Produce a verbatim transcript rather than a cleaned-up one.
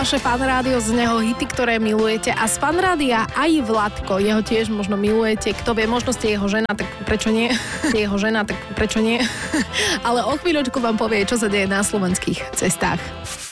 vaše fanrádio, z neho hity, ktoré milujete a z fanrádia aj Vladko, jeho tiež možno milujete, kto vie, možno ste jeho žena, tak prečo nie? Jeho žena, tak prečo nie? Ale o chvíľočku vám povie, čo sa deje na slovenských cestách.